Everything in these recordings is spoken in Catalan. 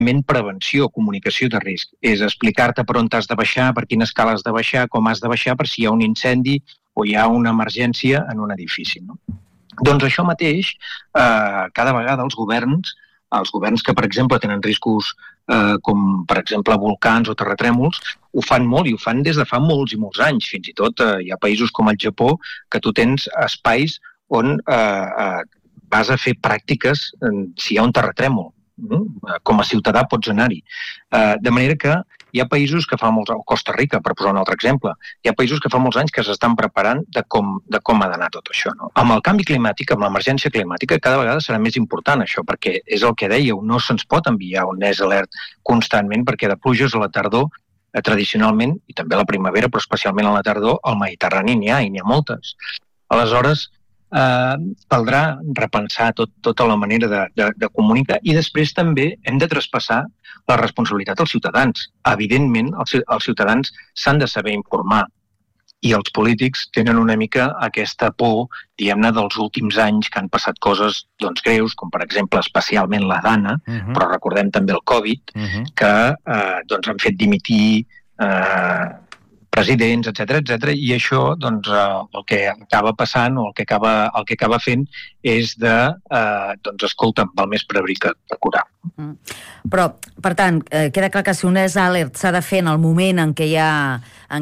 prevenció, comunicació de risc. És explicar-te per on has de baixar, per quina escala has de baixar, com has de baixar, per si hi ha un incendi o hi ha una emergència en un edifici. No? Doncs això mateix, cada vegada els governs que, per exemple, tenen riscos com, per exemple, volcans o terratrèmols, ho fan molt i ho fan des de fa molts i molts anys. Fins i tot hi ha països com el Japó que tu tens espais on vas a fer pràctiques si hi ha un terratrèmol. Com a ciutadà pots anar-hi. De manera que hi ha països que fa molts anys, Costa Rica, per posar un altre exemple, hi ha països que fa molts anys que s'estan preparant de com ha d'anar tot això. No? Amb el canvi climàtic, amb l'emergència climàtica, cada vegada serà més important això, perquè és el que dèieu, no se'ns pot enviar un NES alert constantment, perquè de pluges a la tardor, tradicionalment, i també a la primavera, però especialment a la tardor, al Mediterrani n'hi ha, i n'hi ha moltes. Aleshores, caldrà repensar tota la manera de comunicar i després també hem de traspassar la responsabilitat als ciutadans. Evidentment, els ciutadans s'han de saber informar i els polítics tenen una mica aquesta por, diguem-ne, dels últims anys que han passat coses greus, com per exemple especialment la Dana, però recordem també el Covid, que han fet dimitir presidents, etc, i això, el que acaba passant o el que acaba fent és de, escolta'm, val més prevenir que curar. Però, per tant, queda clar que si un NES alert s'ha de fer en el moment en què hi ha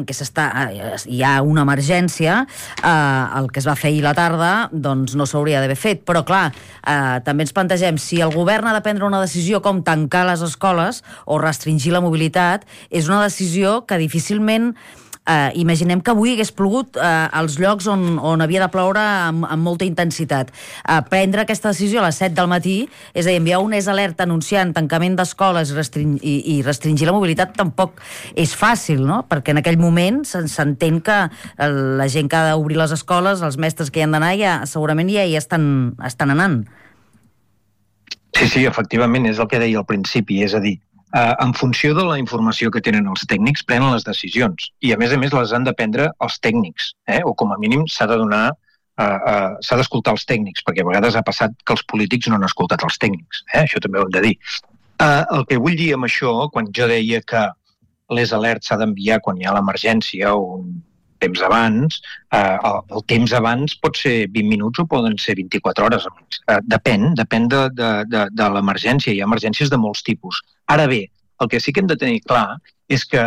una emergència, el que es va fer ahir a la tarda, doncs no s'hauria d'haver fet. Però, clar, també ens plantegem, si el govern ha de prendre una decisió com tancar les escoles o restringir la mobilitat, és una decisió que difícilment imaginem que avui hagués plogut als llocs on havia de ploure amb molta intensitat. Prendre aquesta decisió a les 7 del matí, és a dir, enviar un alert anunciant tancament d'escoles i restringir la mobilitat tampoc és fàcil, no? Perquè en aquell moment s'entén que la gent que ha d'obrir les escoles, els mestres que hi han d'anar, segurament ja hi estan anant. Sí, efectivament, és el que deia al principi, és a dir, en funció de la informació que tenen els tècnics, prenen les decisions. I, a més, les han de prendre els tècnics, o com a mínim s'ha d'escoltar els tècnics, perquè a vegades ha passat que els polítics no han escoltat els tècnics. Això també ho hem de dir. El que vull dir amb això, quan jo deia que les alerts s'ha d'enviar quan hi ha l'emergència o un temps abans, el temps abans pot ser 20 minuts o poden ser 24 hores abans. Depèn de l'emergència. Hi ha emergències de molts tipus. Ara bé, el que sí que hem de tenir clar és que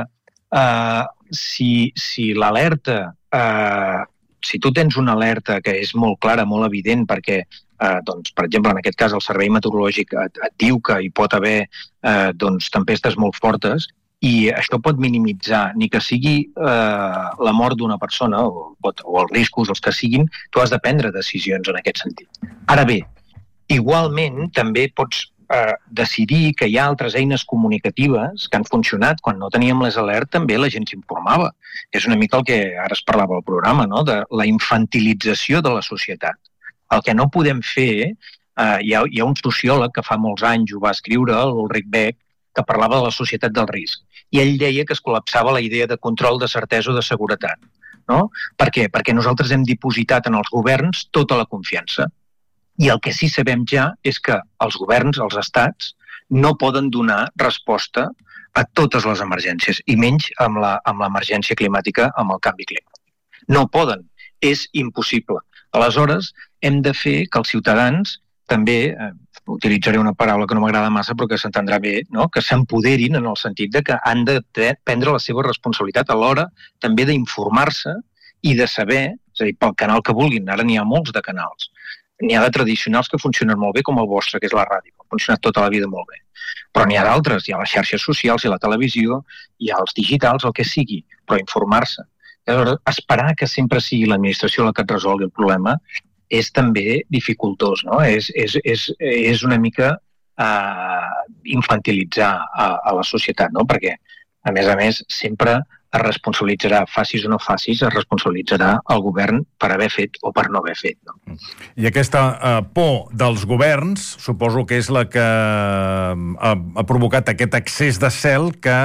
si l'alerta, si tu tens una alerta que és molt clara, molt evident, perquè, per exemple, en aquest cas el Servei Meteorològic et diu que hi pot haver tempestes molt fortes, i això pot minimitzar, ni que sigui la mort d'una persona o els riscos, els que siguin, tu has de prendre decisions en aquest sentit. Ara bé, igualment també pots decidir que hi ha altres eines comunicatives que han funcionat. Quan no teníem les alert també la gent s'informava. És una mica el que ara es parlava al programa, no? De la infantilització de la societat. El que no podem fer, hi ha un sociòleg que fa molts anys ho va escriure, l'Ulrich Beck, que parlava de la societat del risc. I ell deia que es col·lapsava la idea de control, de certesa o de seguretat. No? Per què? Perquè nosaltres hem dipositat en els governs tota la confiança. I el que sí sabem ja és que els governs, els estats, no poden donar resposta a totes les emergències, i menys amb l'emergència climàtica, amb el canvi climàtic. No poden, és impossible. Aleshores, hem de fer que els ciutadans també, utilitzaré una paraula que no m'agrada massa però que s'entendrà bé, no? Que s'empoderin en el sentit de que han de prendre la seva responsabilitat a l'hora també d'informar-se i de saber, és a dir, pel canal que vulguin, ara n'hi ha molts de canals. N'hi ha de tradicionals que funcionen molt bé, com el vostre, que és la ràdio, ha funcionat tota la vida molt bé. Però n'hi ha d'altres, hi ha les xarxes socials, hi ha la televisió, hi ha els digitals, el que sigui, però informar-se. Llavors, esperar que sempre sigui l'administració la que et resolgui el problema és també dificultós, no? És una mica infantilitzar a la societat, no? Perquè, a més, sempre es responsabilitzarà, facis o no facis, es responsabilitzarà el govern per haver fet o per no haver fet. No? I aquesta por dels governs, suposo que és la que ha provocat aquest excés de zel que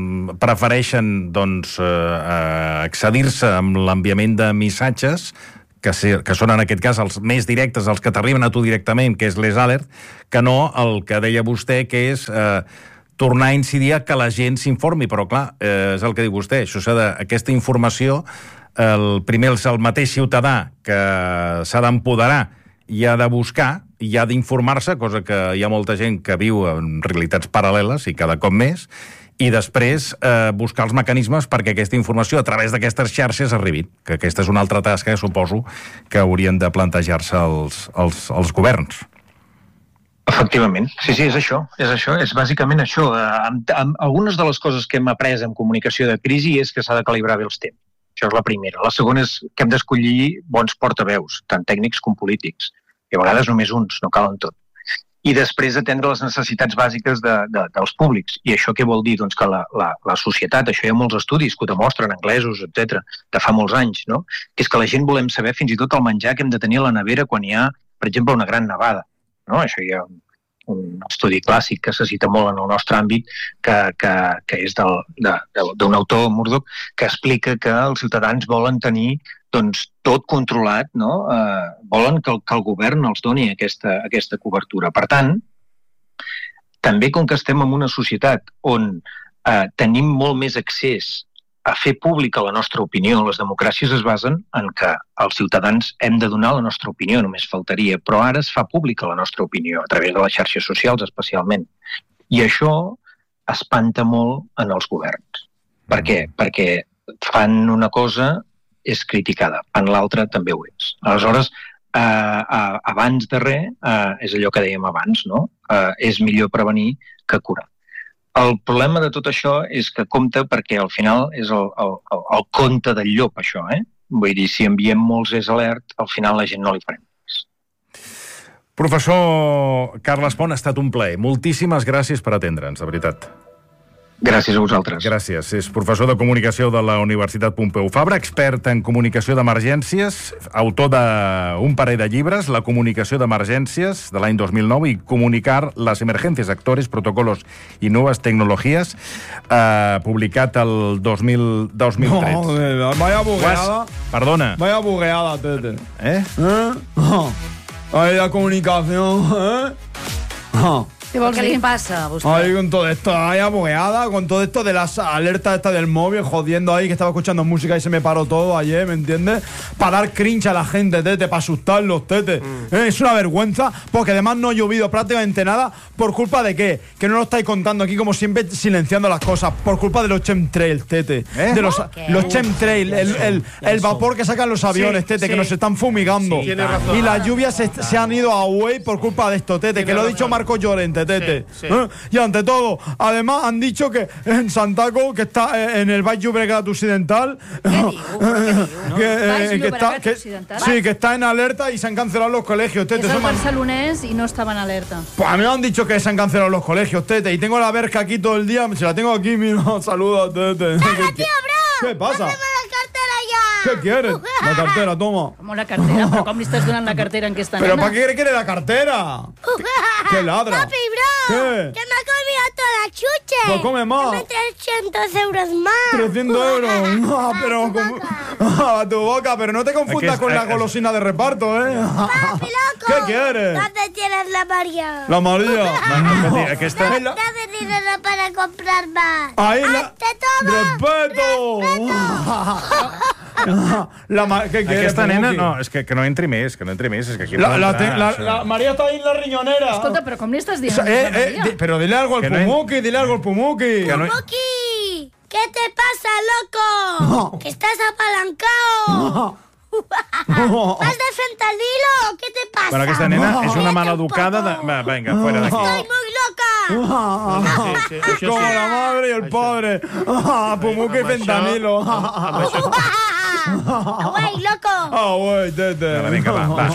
prefereixen excedir-se amb l'enviament de missatges que són en aquest cas els més directes, els que t'arriben a tu directament, que és les alert, que no el que deia vostè, que és tornar a incidir que la gent s'informi. Però clar, és el que diu vostè, aquesta informació, primer és el mateix ciutadà que s'ha d'empoderar i ha de buscar i ha d'informar-se, cosa que hi ha molta gent que viu en realitats paral·leles i cada cop més, i després buscar els mecanismes perquè aquesta informació a través d'aquestes xarxes arribi, que aquesta és una altra tasca que suposo que haurien de plantejar-se els governs. Efectivament, sí, és això, és bàsicament això. Algunes de les coses que hem après en comunicació de crisi és que s'ha de calibrar bé els temps. Això és la primera. La segona és que hem d'escollir bons portaveus, tant tècnics com polítics. I a vegades només uns, no calen tot. I després atendre les necessitats bàsiques dels públics. I això què vol dir? Doncs que la societat, això hi ha molts estudis que ho demostren, anglesos, etc., de fa molts anys, no? Que és que la gent volem saber fins i tot el menjar que hem de tenir a la nevera quan hi ha, per exemple, una gran nevada. No? Això hi ha un estudi clàssic que se cita molt en el nostre àmbit, que és d'un autor, Murdoch, que explica que els ciutadans volen tenir tot controlat, no? Volen que el govern els doni aquesta cobertura. Per tant, també com que estem en una societat on tenim molt més accés a fer pública la nostra opinió, les democràcies es basen en que els ciutadans hem de donar la nostra opinió, només faltaria, però ara es fa pública la nostra opinió, a través de les xarxes socials especialment. I això espanta molt en els governs. Per què? Perquè fan una cosa, és criticada, fan l'altra també ho és. Aleshores, abans de res, és allò que dèiem abans, no? És millor prevenir que curar. El problema de tot això és que compta perquè al final és el conte del llop, això, Vull dir, si enviem molts alert, al final la gent no li farem res. Professor Carles Pont, ha estat un plaer. Moltíssimes gràcies per atendre'ns, de veritat. Gràcies a vosaltres. Gràcies. És professor de Comunicació de la Universitat Pompeu Fabra, expert en comunicació d'emergències, autor d'un parell de llibres, La comunicació d'emergències, de l'any 2009, i Comunicar las emergencias, actores, protocolos y nuevas tecnologías, publicat el 2013. No, vaya bugueada. Perdona. Vaya bugueada, Tete. Ahí la comunicación, ¿Qué le pasa a usted? Ahí con todo esto, ahí abogueada, con todo esto de las alertas estas del móvil, jodiendo ahí, que estaba escuchando música y se me paró todo ayer, ¿me entiendes? Para dar cringe a la gente, Tete, para asustarlos, Tete. Es una vergüenza, porque además no ha llovido prácticamente nada. ¿Por culpa de qué? Que no lo estáis contando aquí, como siempre, silenciando las cosas. Por culpa de los chemtrails, Tete. De los chemtrails, el vapor que sacan los aviones, Tete, que nos están fumigando. Y las lluvias se han ido away por culpa de esto, Tete, que lo ha dicho Marcos Llorente, Tete. Y ante todo, además han dicho que en Santaco, que está en el Baix Llobregat Occidental, que está en alerta y se han cancelado los colegios, Tete. Es el barcelonés y no estaba en alerta. Pues a mí me han dicho que se han cancelado los colegios, Tete, y tengo la verja aquí todo el día, si la tengo aquí, mira, saluda, Tete. ¿Qué pasa? ¿Qué quieres? La cartera, toma. ¿Cómo la cartera? ¿Pero cómo le estás dando la cartera en qué está? ¿Pero para qué quiere la cartera? ¿Qué ladra? Papi, bro, ¿Qué? que me ha comido toda la chuche. Pues come más. Dame 300 euros más. 300 euros. No, pero a tu boca, pero no te confundas con la golosina de reparto, Papi, loco. ¿Qué quieres? ¿Dónde tienes la María? La María. ¿Dónde dinero para comprar más? Ahí ¡Te toma! ¡Respeto! ¿Qué quieres? Aquesta nena, no, és que no entri més, és que aquí la María está ahí en la riñonera. Escolta, pero ¿cómo le estás diciendo? Pero dile algo al Pumuki, dile algo al Pumuki. ¡Pumuki! ¿Qué te pasa, loco? ¡Que estás apalancado! ¿Vas de fentanilo? ¿Qué te pasa? Bueno, aquesta nena és una maleducada de... Va, venga, fuera d'aquí. ¡Estoy muy loca! Como la madre y el padre. Pumuki y fentanilo. Guai, loco! Guai, Tete. Vinga,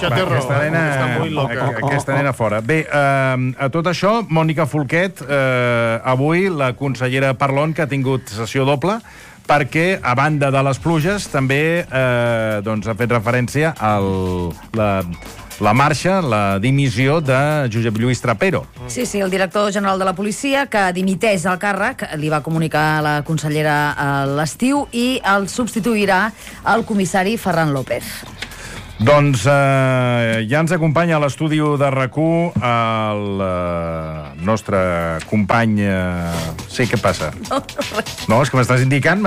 va, aquesta nena fora. Bé, a tot això, Mònica Folquet, avui la consellera Parlon, que ha tingut sessió doble, perquè, a banda de les pluges, també ha fet referència a la marxa, la dimissió de Josep Lluís Trapero. Sí, el director general de la policia, que dimiteix el càrrec, li va comunicar a la consellera a l'estiu, i el substituirà el comissari Ferran López. Doncs ja ens acompanya a l'estudi de RAC1 el nostre company... Sí, què passa? No, és que m'estàs indicant...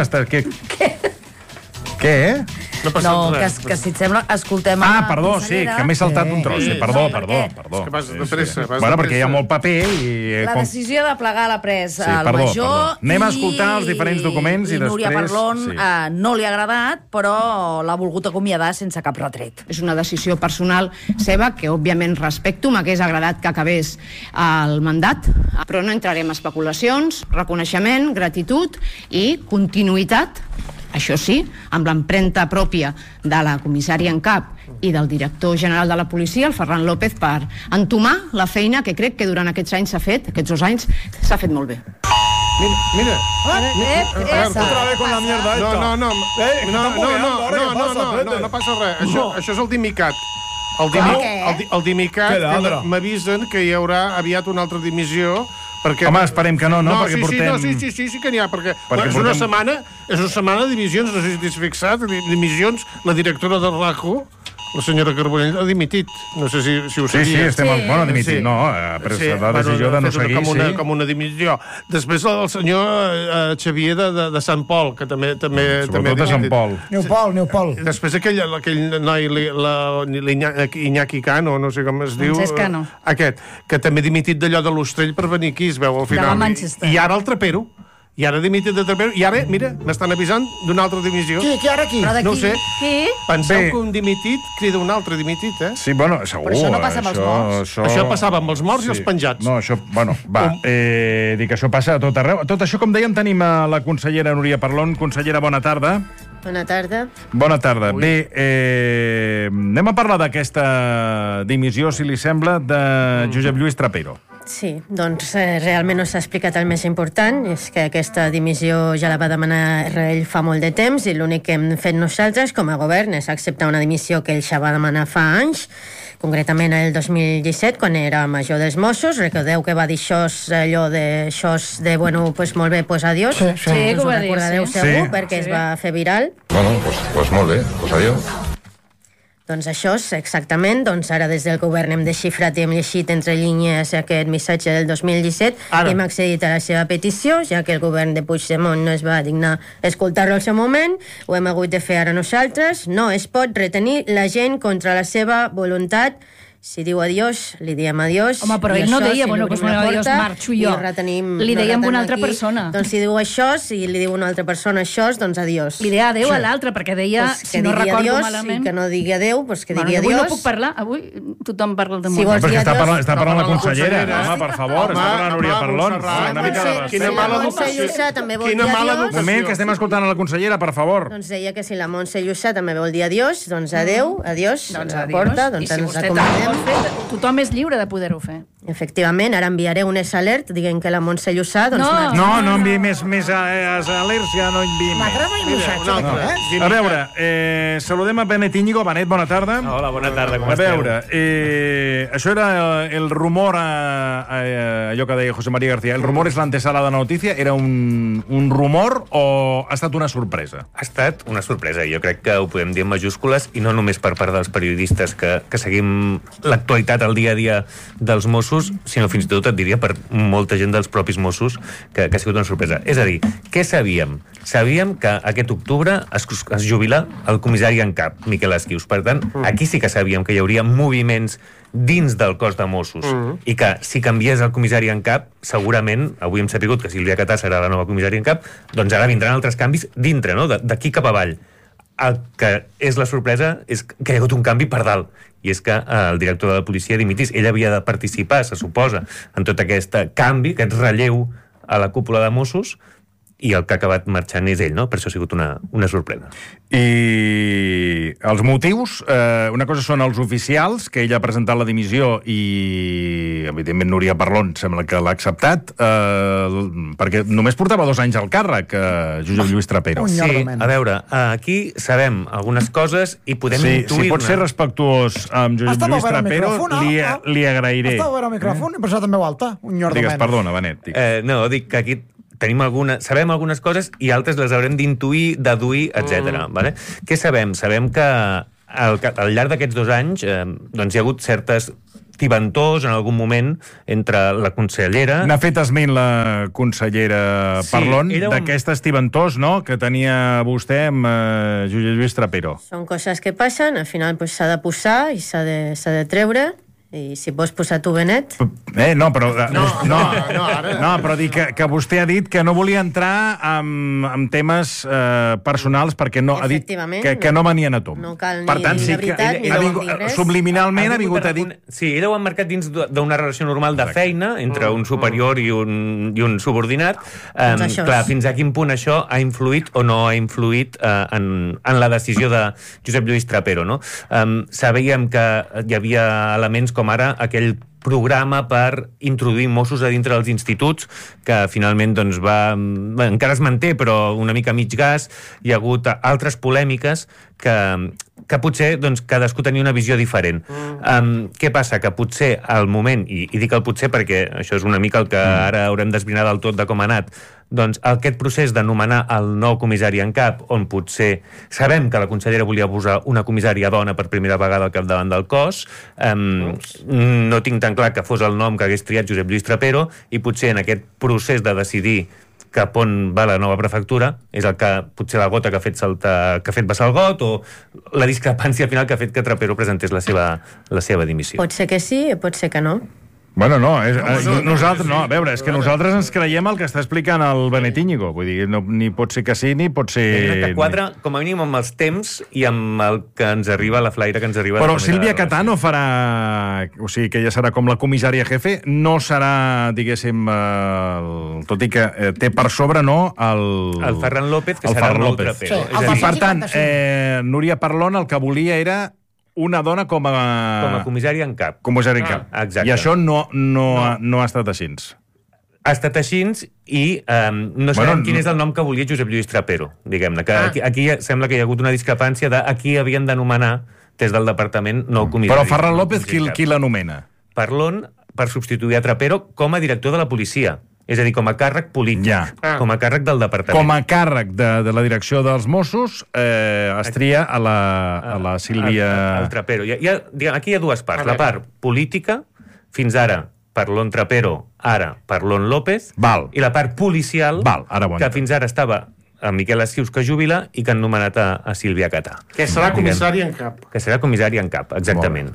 Què? No, que si et sembla, escoltem la perdó, sí, que m'he saltat un tros. Sí, perdó. És que vas de pressa. Bueno, perquè hi ha molt paper i... La decisió de plegar la pres al major... Anem a escoltar els diferents documents i després... Núria Parlon no li ha agradat, però l'ha volgut acomiadar sense cap retret. És una decisió personal seva que, òbviament, respecto. M'hagués agradat que acabés el mandat, però no entrarem a especulacions, reconeixement, gratitud i continuïtat, això sí, amb l'empremta pròpia de la comissària en cap i del director general de la policia, el Ferran López, per entomar la feina que crec que durant aquests anys s'ha fet, aquests 2 anys, s'ha fet molt bé. Mira. Otra vez con la mierda esta. No passa res. Això és el Dimicat. El Dimicat m'avisen que hi haurà aviat una altra dimissió. Home, esperem que no, perquè portem... Sí que n'hi ha, perquè és una setmana de dimissions, no sé si t'has fixat, dimissions, la directora del RAC1, la senyora Carbonell, ha dimitit, no sé si ho sabia. Sí, estem... Bueno, ha dimitit, no, ha pres la decisió de no seguir, sí. Com una dimissió. Després el senyor Xavier de Sant Pol, que també ha dimitit. Sobretot de Sant Pol. Neu Pol. Després aquell noi, l'Iñaki Cano, no sé com es diu. Francesc Cano. Aquest, que també ha dimitit d'allò de l'Ostrell per venir aquí, es veu al final. De la Manchester. I ara el Trapero. I ara dimitit de Trapero. I ara, mira, m'estan avisant d'una altra dimissió. Qui ara qui? No ho sé. Qui? Penseu que un dimitit crida un altre dimitit, eh? Sí, bueno, segur. Però això no passa amb els morts. Això passava amb els morts i els penjats. No, això, bueno, va. Dic, això passa a tot arreu. Tot això, com dèiem, tenim a la consellera Núria Parlon. Consellera, bona tarda. Bona tarda. Bona tarda. Bé, anem a parlar d'aquesta dimissió, si li sembla, de Josep Lluís Trapero. Sí, doncs realment no s'ha explicat el més important, és que aquesta dimissió ja la va demanar ell fa molt de temps i l'únic que hem fet nosaltres com a govern és acceptar una dimissió que ell ja va demanar fa anys, concretament el 2017, quan era major dels Mossos. Recordeu que va dir allò de bueno, pues molt bé, pues adiós. Sí, que ho va dir, recordareu segur, perquè es va fer viral. Bueno, pues molt bé, pues adiós. Doncs això és exactament, doncs ara des del govern hem desxifrat i hem llegit entre línies aquest missatge del 2017 i hem accedit a la seva petició, ja que el govern de Puigdemont no es va dignar escoltar-lo al seu moment, ho hem hagut de fer ara nosaltres. No es pot retenir la gent contra la seva voluntat. Si diu adiós, li diem adiós. Home, però ell no deia, bueno, pues adiós, marxo jo. Li deia amb una altra persona. Doncs si diu això, si li diu una altra persona això, doncs adiós. Li deia adéu a l'altre, perquè deia, si no recordo malament... I que no digui adéu, doncs que digui adiós. Avui no puc parlar, avui tothom parla de molt. Perquè està parlant la consellera. Home, per favor, està parlant Núria Parlon. Una mica de respecte. Quina mala educació. Un moment, que estem escoltant a la consellera, per favor. Doncs deia que si la Montse Llussà també vol dir adiós, doncs adéu, adiós, porta, doncs ens acompanyem. Tothom és lliure de poder-ho fer. Efectivament, ara enviaré un alert dient que la Montse Llussà... No enviï més alerts, ja no enviï més. M'agrada el missatge. A veure, saludem a Benet Íñigo. Benet, bona tarda. Hola, bona tarda, com esteu? A veure, això era el rumor, allò que deia José María García, el rumor és l'antesala de la notícia, era un rumor o ha estat una sorpresa? Ha estat una sorpresa, jo crec que ho podem dir en majúscules, i no només per part dels periodistes que seguim l'actualitat al dia a dia dels Mossos, sinó fins i tot et diria per molta gent dels propis Mossos que ha sigut una sorpresa. És a dir, què sabíem? Sabíem que aquest octubre es jubila el comissari en cap, Miquel Esquius. Per tant, aquí sí que sabíem que hi hauria moviments dins del cos de Mossos i que si canviés el comissari en cap, segurament, avui hem sapigut que Sílvia Catà serà la nova comissària en cap, doncs ara vindran altres canvis dintre, no? D'aquí cap avall. El que és la sorpresa és que hi ha hagut un canvi per dalt, i és que el director de la policia dimitís. Ell havia de participar, se suposa, en tot aquest canvi, aquest relleu a la cúpula de Mossos, i el que ha acabat marxant és ell, no? Per això ha sigut una sorpresa. I els motius, una cosa són els oficials, que ell ha presentat la dimissió i, evidentment, Núria Parlon sembla que l'ha acceptat, perquè només portava 2 anys al càrrec, Josep Lluís Trapero. Sí, a veure, aquí sabem algunes coses i podem intuir-ne. Si pot ser respectuós amb Josep Lluís Trapero, li agrairé. Estava veure el micròfon i per això també ho alta. Digues, perdona, Benet. No, dic que aquí sabem algunes coses i altres les haurem d'intuir, deduir, etc. Vale? Què sabem? Sabem que al llarg d'aquests 2 anys doncs hi ha hagut certes tibantors en algun moment entre la consellera... N'ha fet esment la consellera Parlon d'aquestes tibantors, no?, que tenia vostè amb Josep Lluís Trapero. Són coses que passen, al final s'ha de posar i s'ha de treure. I si vols posar tu, Benet... No, però... No, però dic que vostè ha dit que no volia entrar en temes personals perquè ha dit que no venien a tomb. No cal ni per tant, la veritat ni dir res. Subliminalment ha vingut a dir... Sí, ella ho ha marcat dins d'una relació normal de feina entre un superior i un subordinat. Clar, fins a quin punt això ha influït o no ha influït en la decisió de Josep Lluís Trapero, no? Sabíem que hi havia elements com ara aquell programa per introduir Mossos a dintre dels instituts, que finalment doncs, encara es manté, però una mica mig gas. Hi ha hagut altres polèmiques que potser doncs, cadascú tenia una visió diferent. Què passa? Que potser al moment, i dic el potser perquè això és una mica el que ara haurem d'esbrinar del tot de com ha anat, doncs aquest procés d'anomenar el nou comissari en cap, on potser sabem que la consellera volia posar una comissària dona per primera vegada al capdavant del cos, no tinc tan clar que fos el nom que hagués triat Josep Lluís Trapero, i potser en aquest procés de decidir cap on va la nova prefectura és el que potser la gota que ha fet vessar el got, o la discrepància final que ha fet que Trapero presentés la seva dimissió. Pot ser que sí, pot ser que no. Bueno, no, nosaltres no, a veure, és que nosaltres ens creiem el que està explicant el Benet Íñigo, vull dir, ni pot ser que sí, ni pot ser... Que quadra, com a mínim, amb els temps i amb el que ens arriba, la flaire que ens arriba... Però Sílvia Catà no farà... O sigui, que ella serà com la comissària jefe, no serà, diguéssim, tot i que té per sobre, no, el Ferran López, que serà el nou Trapero. I, per tant, Núria Parlon el que volia era una dona com a comissària en cap. Comissària en cap. Exacte. I això no ha estat així. Ha estat així i no sabem quin és el nom que volia Josep Lluís Trapero, diguem-ne. Aquí sembla que hi ha hagut una discrepància de a qui havien d'anomenar des del departament nou comissari. Però Ferran López qui l'anomena? Parlon per substituir a Trapero com a director de la policia. És a dir, com a càrrec polític, com a càrrec del departament. Com a càrrec de la direcció dels Mossos, es tria a la Sílvia... El Trapero. Aquí hi ha dues parts. La part política, fins ara Parlon Trapero, ara Parlon López, i la part policial, que fins ara estava a Miquel Esquius, que jubila, i que han nomenat a Sílvia Catà. Que serà comissària en cap. Que serà comissària en cap, exactament.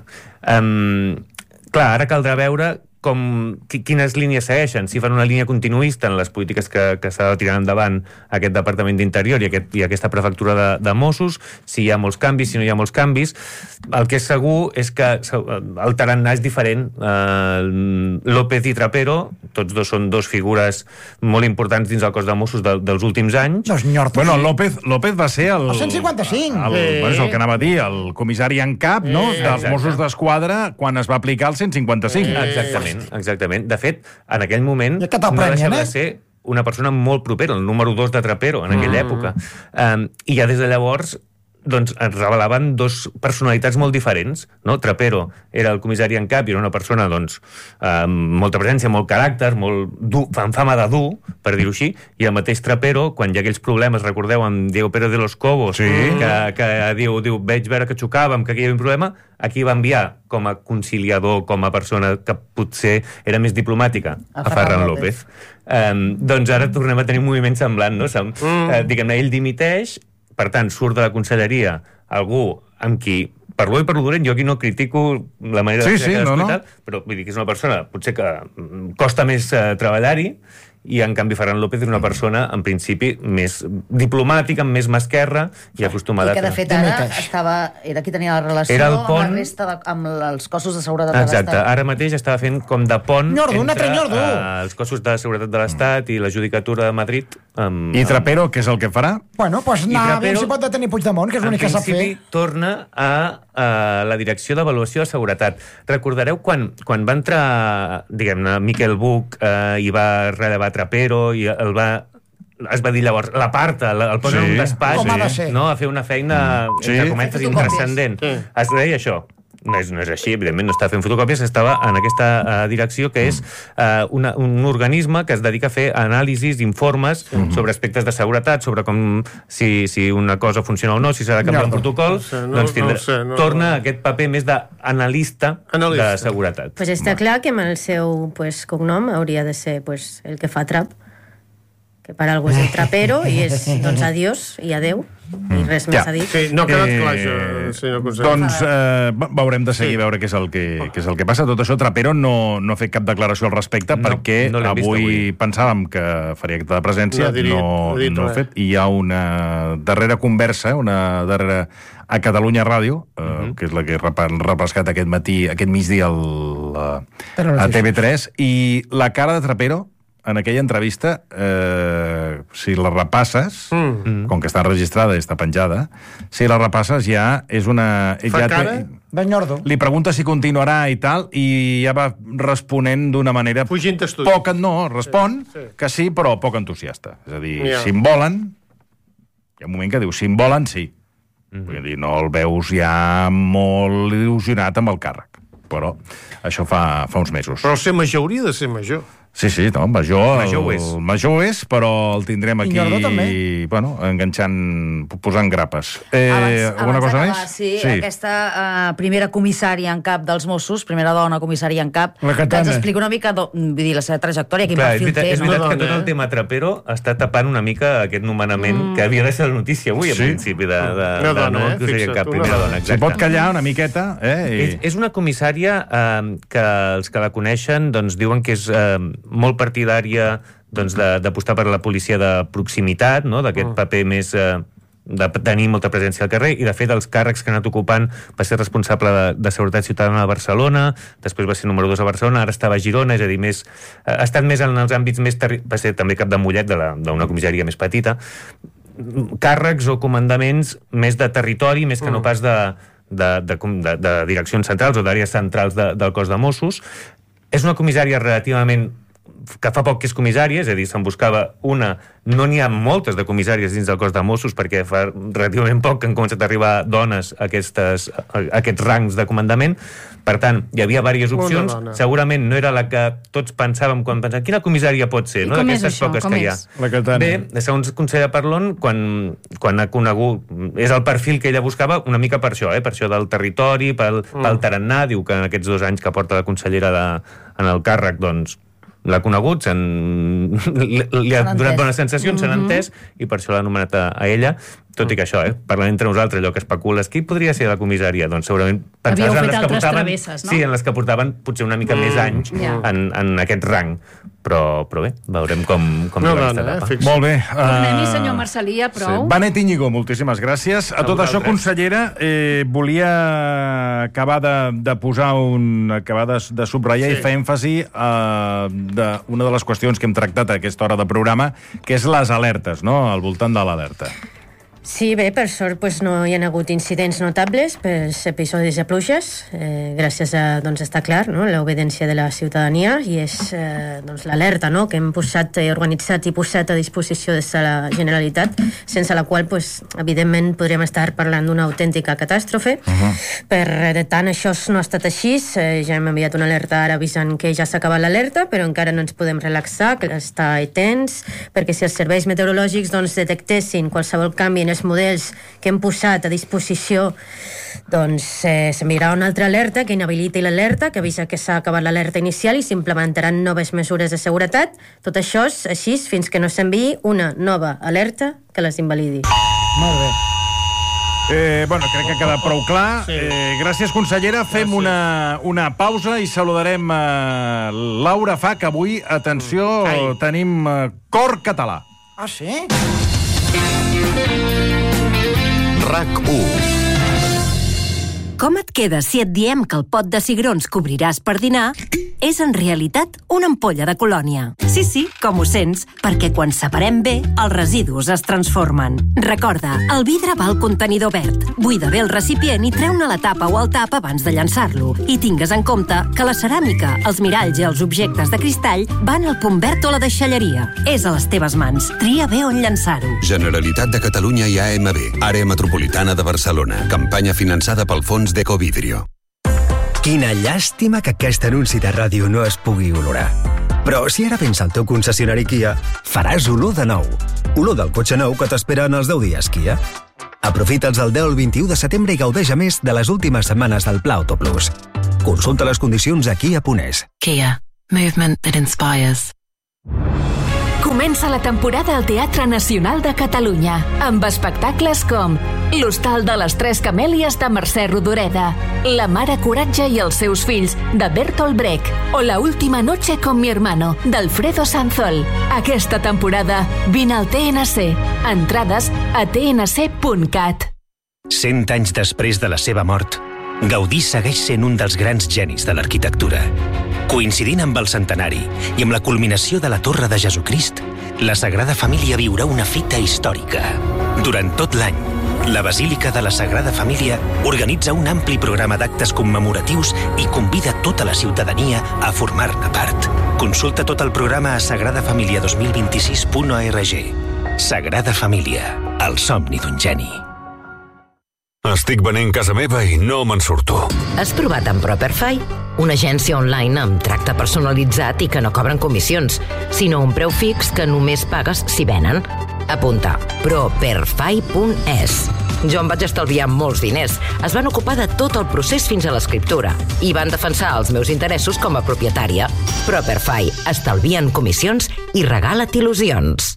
Clar, ara caldrà veure quines línies segueixen, si fan una línia continuista en les polítiques que s'ha de tirar endavant aquest Departament d'Interior i aquesta prefectura de Mossos, si hi ha molts canvis, si no hi ha molts canvis. El que és segur és que el tarannà és diferent. López i Trapero, tots dos són dos figures molt importants dins el cos de Mossos dels últims anys. Bueno, López va ser el 155. És el que anava a dir, el comissari en cap dels Mossos d'Esquadra quan es va aplicar el 155. Exactament. De fet, en aquell moment no deixava de ser una persona molt propera, el número 2 de Trapero en aquella època. I ja des de llavors doncs es revelaven dos personalitats molt diferents, no? Trapero era el comissari en cap i era una persona doncs amb molta presència, molt caràcter, molt dur, amb fama de dur, per dir-ho així, i el mateix Trapero, quan hi ha aquells problemes, recordeu, amb Diego Pérez de los Cobos, que diu, veig veure que xocàvem, que aquí hi havia un problema, aquí va enviar com a conciliador, com a persona que potser era més diplomàtica, a Ferran López. Doncs ara tornem a tenir un moviment semblant, no? Diguem-ne, ell dimiteix, per tant, surt de la conselleria algú amb qui, per bo i per dolent, jo aquí no critico la manera de fer però vull dir que és una persona, potser que costa més treballar-hi, i en canvi Ferran López és una persona en principi més diplomàtica, amb més mà esquerra i acostumada... I que de fet ara era qui tenia la relació amb la resta amb els cossos de seguretat de l'Estat. Exacte, ara mateix estava fent com de pont entre els cossos de seguretat de l'Estat i la Judicatura de Madrid. I Trapero, què és el que farà? Bueno, doncs anar a veure si pot detenir Puigdemont, que és l'únic que sap fer. En principi torna a la Direcció d'Avaluació de Seguretat. Recordareu quan va entrar, diguem-ne, Miquel Buch i va relevar Trapero i es va dir llavors, l'aparta, el posa en un despatx, a fer una feina, entre cometes, intranscendent. Es deia això, no és així, evidentment no estava fent fotocòpies, estava en aquesta direcció que és un organisme que es dedica a fer anàlisis, informes sobre aspectes de seguretat, sobre com si una cosa funciona o no, si s'ha de canviar un protocol, doncs torna aquest paper més d'analista de seguretat. Pues està clar que amb el seu cognom hauria de ser el que fa trap, que per algú és el trapero, i és, doncs, adiós i adeu, i res més a dir. Sí, no ha quedat clar, això, senyor conseller. Doncs veurem de seguir, veure què és el que passa. Tot això, Trapero no ha fet cap declaració al respecte, perquè avui pensàvem que faria acte de presència, no ha fet, i hi ha una darrera conversa, una darrera a Catalunya Ràdio, que és la que he repescat aquest matí, aquest migdia a TV3, i la cara de Trapero en aquella entrevista, si la repasses, com que està registrada i està penjada, si la repasses ja és una... Fa cara d'enyordo. Li pregunta si continuarà i tal, i ja va responent d'una manera... Fugint d'estudi. Respon que sí, però poc entusiasta. És a dir, si em volen... Hi ha un moment que diu, si em volen, sí. Vull dir, no el veus ja molt il·lusionat amb el càrrec. Però això fa uns mesos. Però ser major hauria de ser major. Sí, no, major és, però el tindrem aquí, bueno, enganxant, posant grapes. Alguna cosa més? Sí, aquesta primera comissària en cap dels Mossos, primera dona comissària en cap, que ens explica una mica, vull dir, la seva trajectòria, quin perfil té. És veritat que tot el tema Trapero està tapant una mica aquest nomenament que havia de ser la notícia avui, a principi de no comissària en cap, primera dona. Si pot callar una miqueta. És una comissària que els que la coneixen diuen que és molt partidària d'apostar per la policia de proximitat, d'aquest paper més de tenir molta presència al carrer, i de fet els càrrecs que ha anat ocupant va ser responsable de Seguretat Ciutadana a Barcelona, després va ser número 2 a Barcelona, ara estava a Girona, és a dir, ha estat més en els àmbits més... va ser també cap de Mollet d'una comissaria més petita, càrrecs o comandaments més de territori, més que no pas de direccions centrals o d'àrees centrals del cos de Mossos. És una comissària relativament que fa poc que és comissària, és a dir, se'n buscava una... No n'hi ha moltes de comissàries dins del cos de Mossos, perquè fa relativament poc que han començat a arribar dones a aquests rangs de comandament. Per tant, hi havia diverses opcions. Segurament no era la que tots pensàvem quan pensàvem quina comissària pot ser, no? D'aquestes poques que hi ha. Bé, segons consella Parlon, quan ha conegut... És el perfil que ella buscava una mica per això, per això del territori, pel tarannà. Diu que en aquests 2 anys que porta la consellera en el càrrec, doncs, l'ha conegut, li ha donat bones sensacions, s'han entès, i per això l'ha anomenat a ella, tot i que això, parlant entre nosaltres, allò que especules, qui podria ser la comissària? Doncs segurament havíeu fet altres travesses, no? Sí, en les que portaven potser una mica més anys en aquest rang. Però bé, veurem com aquesta etapa. Molt bé. Tornem-hi, senyor Marcelí, prou. Benet Íñigo, moltíssimes gràcies. A tot això, consellera, volia acabar de posar acabar de subratllar i fer èmfasi d'una de les qüestions que hem tractat a aquesta hora de programa, que és les alertes, no?, al voltant de l'alerta. Sí, bé, per sort no hi ha hagut incidents notables pels episodis de pluges, gràcies a, està clar, l'obediència de la ciutadania, i és l'alerta que hem posat, organitzat i posat a disposició des de la Generalitat, sense la qual, evidentment, podríem estar parlant d'una autèntica catàstrofe. Per tant, això no ha estat així, ja hem enviat una alerta ara avisant que ja s'ha acabat l'alerta, però encara no ens podem relaxar, que està tens, perquè si els serveis meteorològics detectessin qualsevol canvi en els models que hem posat a disposició, s'enviarà una altra alerta que inhabiliti l'alerta, que avisa que s'ha acabat l'alerta inicial i s'implementaran noves mesures de seguretat. Tot això és així fins que no s'enviï una nova alerta que les invalidi. Molt bé. Crec que ha quedat prou clar. Gràcies, consellera. Fem una pausa i saludarem Laura Fa, que avui, atenció, tenim cor català. Ah, sí? RAC1. Com et quedes si et diem que el pot de cigrons que obriràs per dinar és en realitat una ampolla de colònia? Sí, com ho sents, perquè quan separem bé, els residus es transformen. Recorda, el vidre va al contenidor verd. Buida bé el recipient i treu-ne la tapa o el tap abans de llançar-lo. I tingues en compte que la ceràmica, els miralls i els objectes de cristall van al punt verd o la deixalleria. És a les teves mans. Tria bé on llançar-ho. Generalitat de Catalunya i AMB. Àrea Metropolitana de Barcelona. Campanya finançada pel Fons d'Ecovidrio. Quina llàstima que aquest anunci de ràdio no es pugui olorar. Però si ara vens al teu concessionari Kia, faràs olor de nou. Olor del cotxe nou que t'espera en els 10 dies Kia. Aprofita'ls el 10 al 21 de setembre i gaudeix a més de les últimes setmanes del Pla Auto Plus. Consulta les condicions a Kia.es. Kia. Movement that inspires. Comença la temporada al Teatre Nacional de Catalunya, amb espectacles com L'Hostal de les Tres Camèlies de Mercè Rodoreda, La Mare Coratge i els seus fills, de Bertolt Brecht, o La Última Noche con mi hermano, d'Alfredo Sanzol. Aquesta temporada, vine al TNC. Entrades a tnc.cat. 100 anys després de la seva mort, Gaudí segueix sent un dels grans genis de l'arquitectura. Coincidint amb el centenari i amb la culminació de la Torre de Jesucrist, la Sagrada Família viurà una fita històrica. Durant tot l'any, la Basílica de la Sagrada Família organitza un ampli programa d'actes commemoratius i convida tota la ciutadania a formar-ne part. Consulta tot el programa a sagradafamilia2026.org. Sagrada Família, el somni d'un geni. Estic venent casa meva i no me'n surto. Has provat amb Properfy? Una agència online amb tracte personalitzat i que no cobren comissions, sinó un preu fix que només pagues si venen. Apunta, properfy.es. Jo em vaig estalviar molts diners. Es van ocupar de tot el procés fins a l'escriptura i van defensar els meus interessos com a propietària. Properfy. Estalvien comissions i regala't il·lusions.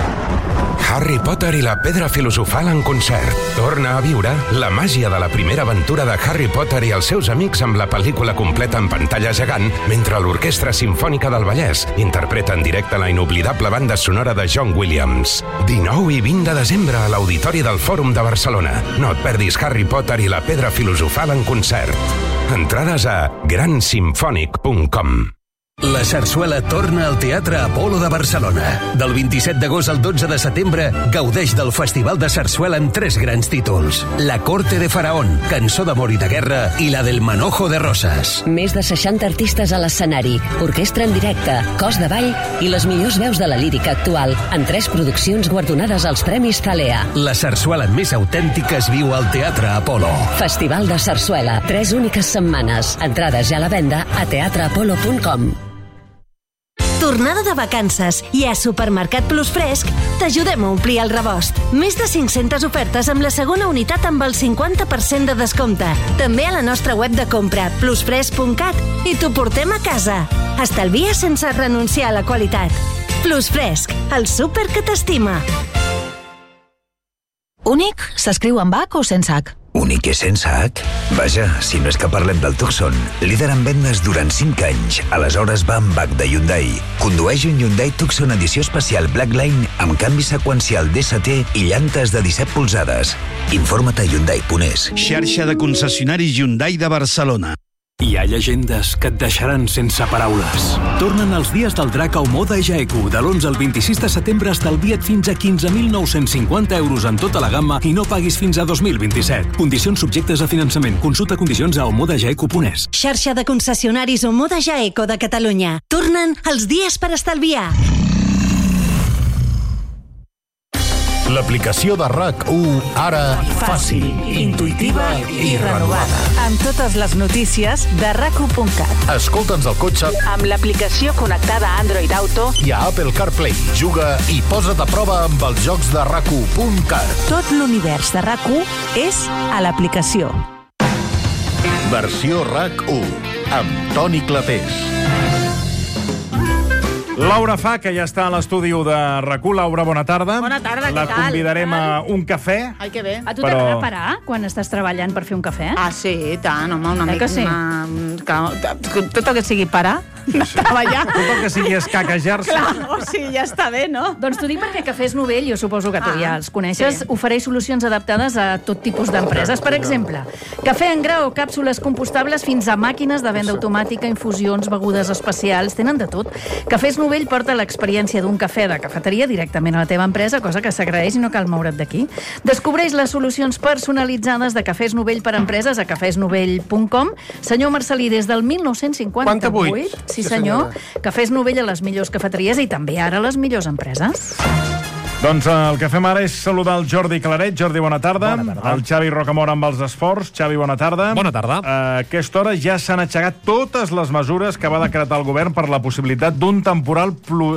Harry Potter i la Pedra Filosofal en concert. Torna a viure la màgia de la primera aventura de Harry Potter i els seus amics amb la pel·lícula completa en pantalla gegant, mentre l'Orquestra Simfònica del Vallès interpreta en directe la inoblidable banda sonora de John Williams. 19 i 20 de desembre a l'Auditori del Fòrum de Barcelona. No et perdis Harry Potter i la Pedra Filosofal en concert. Entrades a gransimfònic.com. La sarsuela torna al Teatre Apolo de Barcelona. Del 27 d'agost al 12 de setembre, gaudeix del Festival de Sarsuela amb 3 grans títols. La Corte de Faraón, Cançó d'amor i de guerra, i la del Manojo de Rosas. Més de 60 artistes a l'escenari, orquestra en directe, cos de ball i les millors veus de la lírica actual, en 3 produccions guardonades als Premis Thalea. La sarsuela més autèntica es viu al Teatre Apolo. Festival de Sarsuela, 3 úniques setmanes. Entrades ja a la venda a teatreapolo.com. Tornada de vacances i a Supermercat Plus Fresc t'ajudem a omplir el rebost. Més de 500 ofertes amb la segona unitat amb el 50% de descompte. També a la nostra web de compra, plusfresc.cat, i t'ho portem a casa. Estalvia sense renunciar a la qualitat. Plus Fresc, el súper que t'estima. Únic s'escriu amb H o sense H? Únic i sense H? Vaja, si no és que parlem del Tucson, líder en vendes durant 5 anys. Aleshores va amb H de Hyundai. Condueix un Hyundai Tucson edició especial Blackline amb canvi seqüencial DST i llantes de 17 polzades. Informa't a Hyundai.es. Xarxa de concessionaris Hyundai de Barcelona. Hi ha llegendes que et deixaran sense paraules. Tornen els dies del Drac a Omoda Jaeku. De l'11 al 26 de setembre estalvia't fins a 15.950 euros en tota la gamma i no paguis fins a 2027. Condicions subjectes a finançament. Consulta condicions a omodajaeku.es. Xarxa de concessionaris Omoda Jaeco de Catalunya. Tornen els dies per estalviar. L'aplicació de RAC1, ara fàcil, intuïtiva i renovada. Amb totes les notícies de RAC1.cat. Escolta'ns al cotxe amb l'aplicació connectada a Android Auto i a Apple CarPlay. Juga i posa't a prova amb els jocs de RAC1.cat. Tot l'univers de RAC1 és a l'aplicació. Versió RAC1 amb Toni Clapés. Laura Fa, que ja està a l'estudi de RAC1. Laura, bona tarda. Bona tarda, què tal? La convidarem a un cafè. Ai, que bé. A tu t'agrada parar quan estàs treballant per fer un cafè? Ah, sí, tant, home, una mica... Que sí? Tot el que sigui parar, treballar... Tot el que sigui escaquejar-se. Clar, o sigui, ja està bé, no? Doncs t'ho dic perquè Cafès Novell, jo suposo que tu ja els coneixes, ofereix solucions adaptades a tot tipus d'empreses. Per exemple, cafè en gra o càpsules compostables fins a màquines de venda automàtica, infusions, begudes especials, tenen de tot. Cafès Novell porta l'experiència d'un cafè de cafeteria directament a la teva empresa, cosa que s'agraeix i no cal moure't d'aquí. Descobreix les solucions personalitzades de Cafès Novell per a empreses a cafèsnovell.com. Senyor Marcelí, des del 1958, sí senyor, Cafès Novell a les millors cafeteries i també ara a les millors empreses. Doncs el que fem ara és saludar el Jordi Claret. Jordi, bona tarda. Bona tarda. El Xavi Rocamora amb els esports. Xavi, bona tarda. Bona tarda. A aquesta hora ja s'han aixecat totes les mesures que va decretar el govern per la possibilitat d'un temporal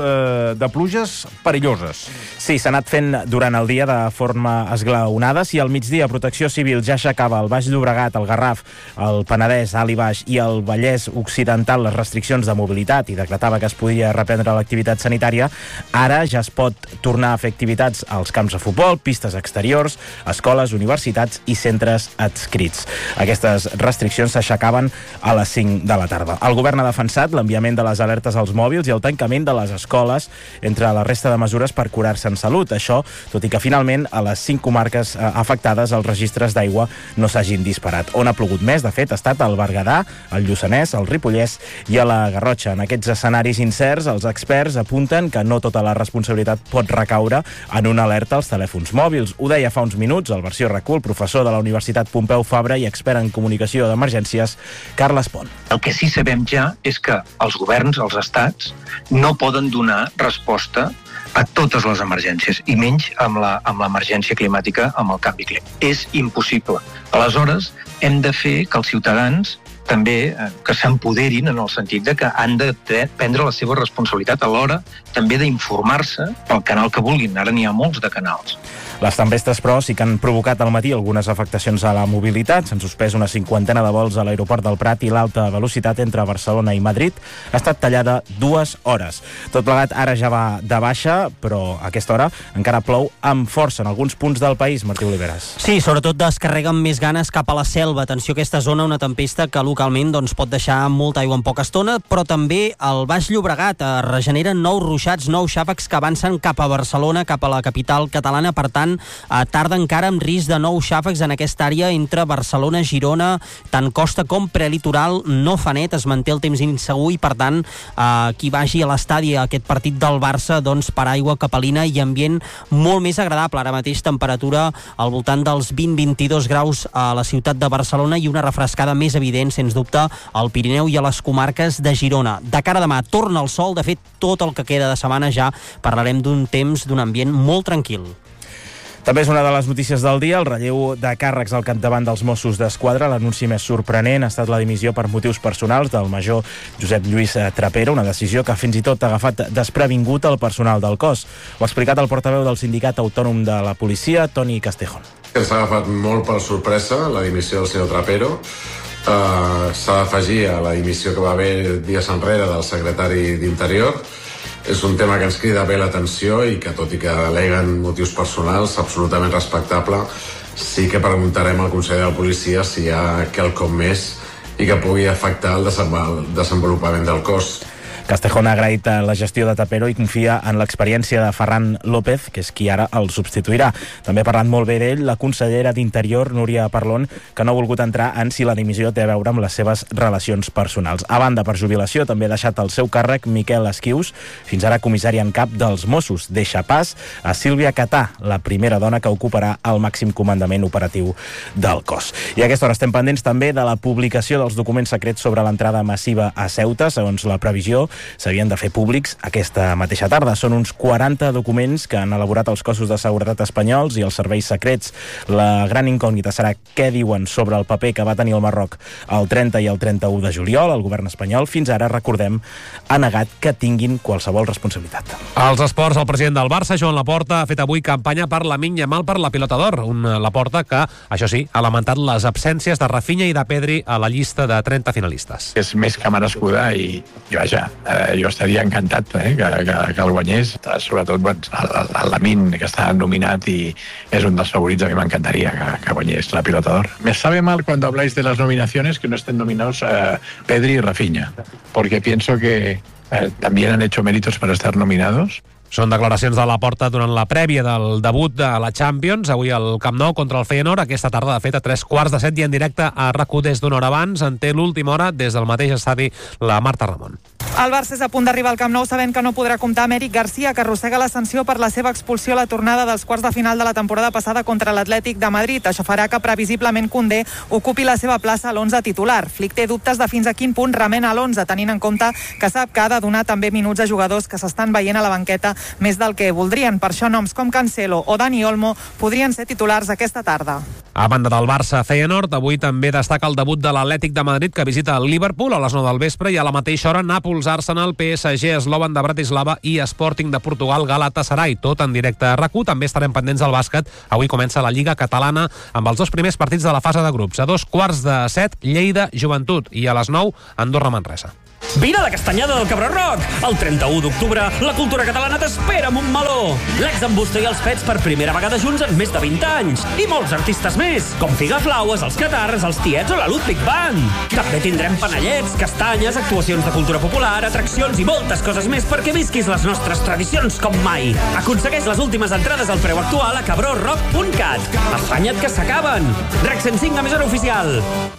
de pluges perilloses. Sí, s'ha anat fent durant el dia de forma esglaonada. Si al migdia Protecció Civil ja aixecava el Baix Llobregat, el Garraf, el Penedès, Alt i Baix i el Vallès Occidental les restriccions de mobilitat i decretava que es podia reprendre l'activitat sanitària, ara ja es pot tornar a fer activitats als camps de futbol, pistes exteriors, escoles, universitats i centres adscrits. Aquestes restriccions s'aixecaven a les 5 de la tarda. El govern ha defensat l'enviament de les alertes als mòbils i el tancament de les escoles entre la resta de mesures per curar-se en salut. Això, tot i que finalment a les 5 comarques afectades els registres d'aigua no s'hagin disparat. On ha plogut més, de fet, ha estat al Berguedà, al Lluçanès, al Ripollès i a la Garrotxa. En aquests escenaris incerts, els experts apunten que no tota la responsabilitat pot recaure en una alerta als telèfons mòbils. Ho deia fa uns minuts el Versió RAC1, el professor de la Universitat Pompeu Fabra i expert en comunicació d'emergències, Carles Pont. El que sí sabem ja és que els governs, els estats, no poden donar resposta a totes les emergències, i menys amb l'emergència climàtica, amb el canvi climàtic. És impossible. Aleshores, hem de fer que els ciutadans també que s'empoderin en el sentit de que han de prendre la seva responsabilitat a l'hora també d'informar-se pel canal que vulguin. Ara n'hi ha molts de canals. Les tempestes, però, sí que han provocat al matí algunes afectacions a la mobilitat. S'han suspès una 50 de vols a l'aeroport del Prat i l'alta velocitat entre Barcelona i Madrid ha estat tallada 2 hores. Tot plegat ara ja va de baixa, però a aquesta hora encara plou amb força en alguns punts del país, Martí Oliveres. Sí, sobretot descarreguen més ganes cap a la selva. Atenció a aquesta zona, una tempesta que localment pot deixar molta aigua en poca estona, però també al Baix Llobregat regeneren nous ruixats, nous xàfecs que avancen cap a Barcelona, cap a la capital catalana. Per tant, tarda encara amb risc de nous xàfecs en aquesta àrea entre Barcelona, Girona, tant costa com prelitoral. No fa net, es manté el temps insegur i, per tant, qui vagi a l'estadi a aquest partit del Barça, doncs paraigua capelina i ambient molt més agradable. Ara mateix temperatura al voltant dels 20-22 graus a la ciutat de Barcelona i una refrescada més evident, sens dubte, al Pirineu i a les comarques de Girona. De cara a demà torna el sol, de fet tot el que queda de setmana ja parlarem d'un temps, d'un ambient molt tranquil. També és una de les notícies del dia, el relleu de càrrecs al capdavant dels Mossos d'Esquadra. L'anunci més sorprenent ha estat la dimissió per motius personals del major Josep Lluís Trapero, una decisió que fins i tot ha agafat desprevingut el personal del cos. Ho ha explicat el portaveu del Sindicat Autònom de la Policia, Toni Castejón. Ens ha agafat molt per sorpresa la dimissió del senyor Trapero. S'ha d'afegir a la dimissió que va haver dies enrere del secretari d'Interior. És un tema que ens crida bé l'atenció i que, tot i que aleguen motius personals, absolutament respectable, sí que preguntarem al conseller de la policia si hi ha quelcom més i que pugui afectar el desenvolupament del cos. Castejón ha agraït la gestió de Trapero i confia en l'experiència de Ferran López, que és qui ara el substituirà. També ha parlat molt bé d'ell la consellera d'Interior, Núria Parlon, que no ha volgut entrar en si la dimissió té a veure amb les seves relacions personals. A banda, per jubilació, també ha deixat el seu càrrec Miquel Esquius, fins ara comissari en cap dels Mossos. Deixa pas a Sílvia Catà, la primera dona que ocuparà el màxim comandament operatiu del cos. I a aquesta hora estem pendents també de la publicació dels documents secrets sobre l'entrada massiva a Ceuta. Segons la previsió, s'havien de fer públics aquesta mateixa tarda. Són uns 40 documents que han elaborat els cossos de seguretat espanyols i els serveis secrets. La gran incògnita serà què diuen sobre el paper que va tenir el Marroc el 30 i el 31 de juliol. El govern espanyol, fins ara, recordem, ha negat que tinguin qualsevol responsabilitat. Als esports, el president del Barça, Joan Laporta, ha fet avui campanya per Lamine Yamal per la pilota d'or. Un Laporta que, això sí, ha lamentat les absències de Rafinha i de Pedri a la llista de 30 finalistes. És més que merescuda i vaja, jo estaria encantat que el guanyés. Sobretot el Lamine, que està nominat i és un dels favorits. A mi m'encantaría que guanyés la pilota d'or. Me sabe mal cuando habláis de las nominaciones que no estén nominados Pedri y Rafinha, porque pienso que también han hecho méritos para estar nominados. Són declaracions de Laporta durant la prèvia del debut de la Champions, avui al Camp Nou contra el Feyenoord. Aquesta tarda, de fet, a 7:15 i en directe a RAC1 des d'una hora abans. En té l'última hora des del mateix estadi la Marta Ramon. El Barça és a punt d'arribar al Camp Nou sabent que no podrà comptar amb Eric Garcia, que arrossega la sanció per la seva expulsió a la tornada dels quarts de final de la temporada passada contra l'Atlètic de Madrid. Això farà que previsiblement Koundé ocupi la seva plaça a l'11 titular. Flick té dubtes de fins a quin punt remena a l'11, tenint en compte que sap que ha de donar també minuts a jugadors que s'estan veient a la banqueta més del que voldrien. Per això noms com Cancelo o Dani Olmo podrien ser titulars aquesta tarda. A banda del Barça, Feyenoord, avui també destaca el debut de l'Atlètic de Madrid, que visita el Liverpool a les 9 del vespre, i a la mateixa hora Nàpols, Arsenal, PSG, Slovan de Bratislava i Sporting de Portugal, Galatasaray, tot en directe a RAC1. També estarem pendents del bàsquet. Avui comença la Lliga Catalana amb els dos primers partits de la fase de grups. A 2:15, Lleida, Joventut, i a les 9, Andorra, Manresa. Vine a la Castanyada del Cabró Rock! El 31 d'octubre, la cultura catalana t'espera amb un meló! L'ex d'en Busto i els Pets per primera vegada junts en més de 20 anys. I molts artistes més, com Figaflaues, els Catarres, els Tiets o la Ludwig Band. També tindrem panellets, castanyes, actuacions de cultura popular, atraccions i moltes coses més perquè visquis les nostres tradicions com mai. Aconsegueix les últimes entrades al preu actual a cabrorock.cat. Afanya't que s'acaben! RAC 105, emissora oficial.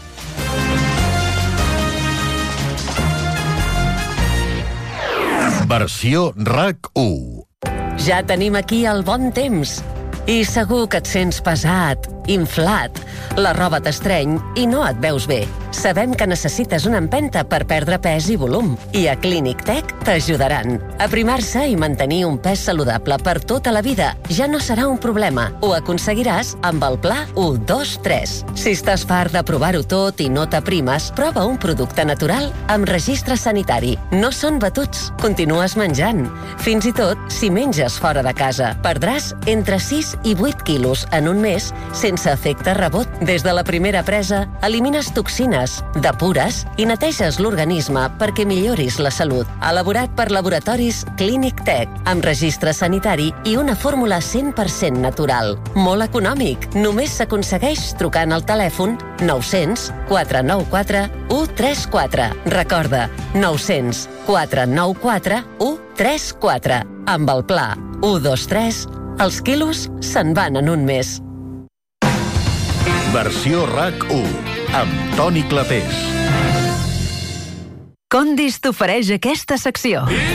Versió RAC1. Ja tenim aquí el bon temps. I segur que et sents pesat, inflat, la roba t'estreny i no et veus bé. Sabem que necessites una empenta per perdre pes i volum. I a Clínic Tec t'ajudaran. Aprimar-se i mantenir un pes saludable per tota la vida ja no serà un problema. Ho aconseguiràs amb el pla 1-2-3. Si estàs fart de provar-ho tot i no t'aprimes, prova un producte natural amb registre sanitari. No són batuts. Continues menjant. Fins i tot si menges fora de casa. Perdràs entre 6 i 8 quilos en un mes sense efecte rebot. Des de la primera presa, elimines toxines, depures i neteges l'organisme perquè milloris la salut. Elaborat per laboratoris Clínic Tec, amb registre sanitari i una fórmula 100% natural. Molt econòmic. Només s'aconsegueix trucant al telèfon 900 494 134. Recorda, 900 494 134. Amb el pla 1-2-3, els quilos se'n van en un mes. Versió RAC1, amb Toni Clapés. Condis t'ofereix aquesta secció.